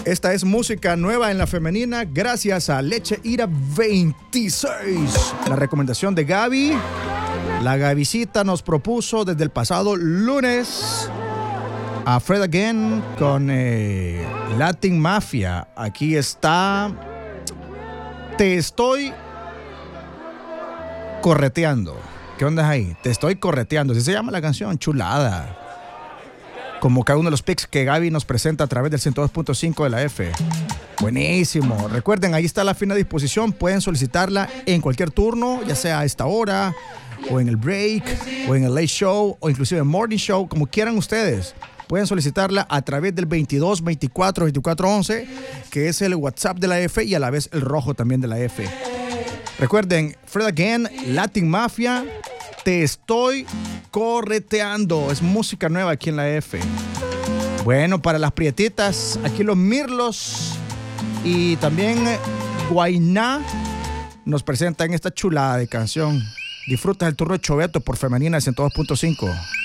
Esta es música nueva en la femenina gracias a Leche Ira 26. La recomendación de Gaby. La Gabycita nos propuso desde el pasado lunes a Fred Again con Latin Mafia. Aquí está Te Estoy Correteando. ¿Qué onda es ahí? Te Estoy Correteando. Así se llama la canción. Chulada. Como cada uno de los picks que Gaby nos presenta a través del 102.5 de la F. Buenísimo. Recuerden, ahí está la fina disposición. Pueden solicitarla en cualquier turno, ya sea a esta hora, o en el break, o en el late show, o inclusive en morning show, como quieran ustedes. Pueden solicitarla a través del 22 24 24 11, que es el WhatsApp de la F y a la vez el rojo también de la F. Recuerden, Fred Again, Latin Mafia, Te Estoy Correteando. Es música nueva aquí en la F. Bueno, para las prietitas, aquí los Mirlos y también Guainá nos presentan esta chulada de canción. Disfruta el turno de Choveto por Femenina 102.5.